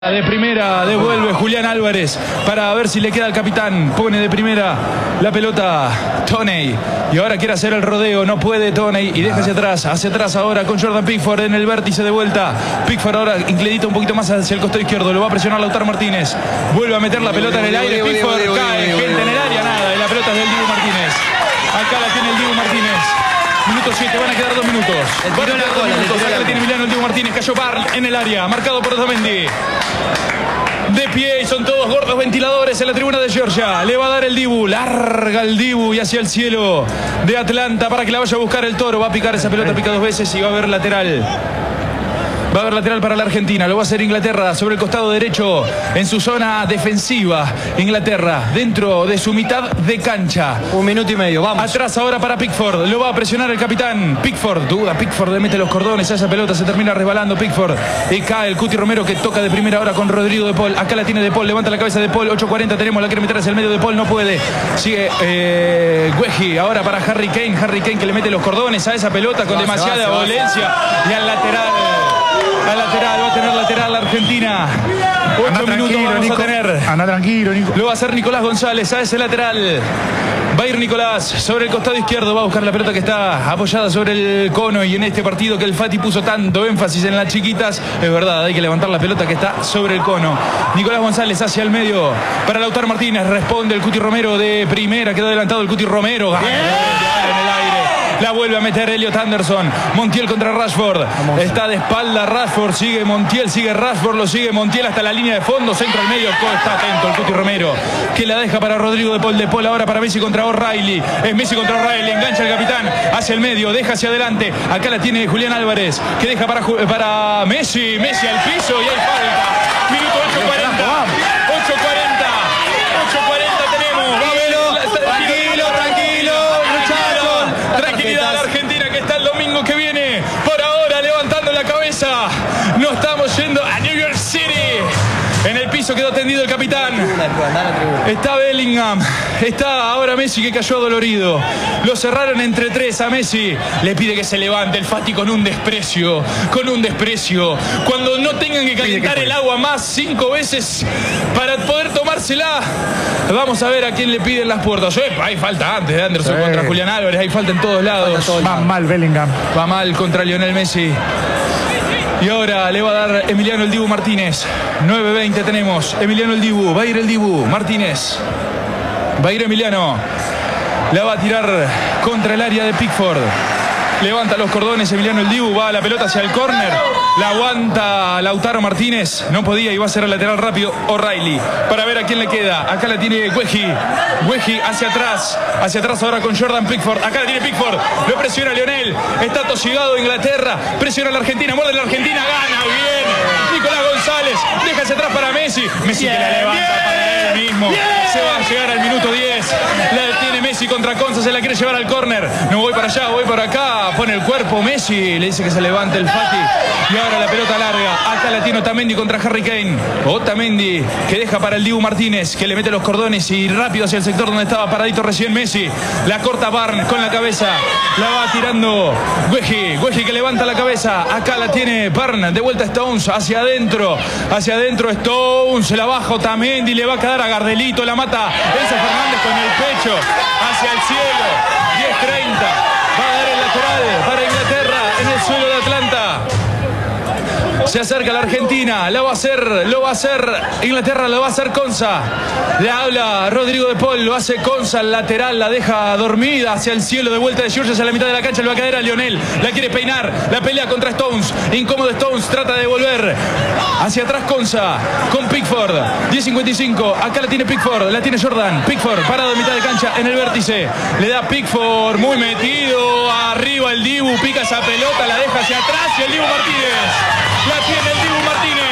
De primera devuelve Julián Álvarez para ver si le queda al capitán. Pone de primera la pelota Toney. Y ahora quiere hacer el rodeo. No puede Toney. Y deja hacia atrás ahora con Jordan Pickford en el vértice de vuelta. Pickford ahora inclinito un poquito más hacia el costado izquierdo. Lo va a presionar Lautaro Martínez. Vuelve a meter la pelota en el aire. Pickford cae. Gente en el área, nada. Y la pelota es del Dibu Martínez. Acá la tiene el Dibu Martínez. Minuto 7, van a quedar 2 minutos. Van a quedar 2 minutos. Acá la tiene Emiliano el Dibu Martínez. Cayó Barn en el área. Marcado por Otamendi. De pie y son todos gordos ventiladores en la tribuna de Georgia. Le va a dar el Dibu. Larga el Dibu y hacia el cielo de Atlanta para que la vaya a buscar el Toro. Va a picar esa pelota, pica 2 veces y va a haber lateral. Va a haber lateral para la Argentina. Lo va a hacer Inglaterra sobre el costado derecho en su zona defensiva. Inglaterra dentro de su mitad de cancha. 1 minuto y medio, vamos. Atrás ahora para Pickford. Lo va a presionar el capitán. Pickford, duda. Pickford le mete los cordones a esa pelota. Se termina resbalando Pickford. Y cae el Cuti Romero que toca de primera hora con Rodrigo de Paul. Acá la tiene de Paul. Levanta la cabeza de Paul. 8:40 tenemos. La quiere meter hacia el medio de Paul. No puede. Sigue Guehi. Ahora para Harry Kane. Harry Kane que le mete los cordones a esa pelota con demasiada violencia. Y al lateral. Al lateral, va a tener lateral la Argentina. 8 minutos vamos a tener. Anda tranquilo, Nico. Lo va a hacer Nicolás González a ese lateral. Va a ir Nicolás sobre el costado izquierdo. Va a buscar la pelota que está apoyada sobre el cono. Y en este partido que el Fati puso tanto énfasis en las chiquitas, es verdad, hay que levantar la pelota que está sobre el cono. Nicolás González hacia el medio para Lautaro Martínez. Responde el Cuti Romero de primera. Quedó adelantado el Cuti Romero. Gana en el aire. La vuelve a meter Elliot Anderson. Montiel contra Rashford. Está de espalda Rashford. Sigue Montiel, sigue Rashford. Lo sigue Montiel hasta la línea de fondo. Centro al medio. Está atento el Cuti Romero. Que la deja para Rodrigo de Paul. De Paul ahora para Messi contra O'Reilly. Es Messi contra O'Reilly. Engancha el capitán hacia el medio. Deja hacia adelante. Acá la tiene Julián Álvarez. Que deja para Messi. Messi al piso y hay falta. Minuto 8:40. 8:40. 8:40 tenemos. Va a ver. Tranquilidad a la Argentina que está el domingo que viene. Por ahora levantando la cabeza. No estamos yendo a New York City. En el piso quedó tendido el capitán. Está Bellingham. Está ahora Messi que cayó dolorido. Lo cerraron entre 3 a Messi. Le pide que se levante el Fati con un desprecio. Con un desprecio. Cuando no tengan que calentar el agua más 5 veces para poder tomársela. Vamos a ver a quién le piden las puertas. Hay falta antes de Anderson contra Julián Álvarez. Hay falta en todos lados. Va mal Bellingham. Va mal contra Lionel Messi. Y ahora le va a dar Emiliano el Dibu Martínez. 9:20 tenemos. Emiliano el Dibu. Va a ir el Dibu Martínez. Va a ir Emiliano. La va a tirar contra el área de Pickford. Levanta los cordones Emiliano el Dibu. Va a la pelota hacia el córner. La aguanta Lautaro Martínez. No podía y va a ser el lateral rápido O'Reilly. Para ver a quién le queda. Acá la tiene Guehi. Guehi hacia atrás. Hacia atrás ahora con Jordan Pickford. Acá la tiene Pickford. Lo presiona Lionel. Está tosigado Inglaterra. Presiona a la Argentina. Muerde la Argentina. Gana bien. Nicolás González. Deja hacia atrás para Messi. Messi que la levanta para él mismo. Se va a llegar al minuto 10. La tiene Messi contra Conza. Se la quiere llevar al córner. No voy para allá, voy para acá. Pone el cuerpo Messi. Le dice que se levante el Fati. Y ahora la pelota larga. Acá la tiene Otamendi contra Harry Kane. Otamendi que deja para el Dibu Martínez. Que le mete los cordones y rápido hacia el sector donde estaba paradito recién Messi. La corta Barn con la cabeza. La va tirando Guehi. Guehi que levanta la cabeza. Acá la tiene Barn. De vuelta Stones. Hacia adentro. Hacia adentro Stones. Se la baja Otamendi. Le va a quedar a Gardelito. La mata Enzo Fernández con el pecho. Hacia el cielo. 10:30. Va a dar el lateral para Inglaterra en el suelo de Atlanta. Se acerca la Argentina, lo va a hacer Inglaterra, lo va a hacer Conza. Le habla Rodrigo de Paul, lo hace Conza, el lateral, la deja dormida hacia el cielo, de vuelta de Georgia hacia la mitad de la cancha, le va a caer a Lionel, la quiere peinar, la pelea contra Stones, incómodo Stones, trata de volver hacia atrás Conza, con Pickford, 10:55, acá la tiene Pickford, la tiene Jordan, Pickford, parado en mitad de cancha, en el vértice, le da Pickford, muy metido, arriba el Dibu, pica esa pelota, la deja hacia atrás y el Dibu Martínez. La tiene el Dibu Martínez.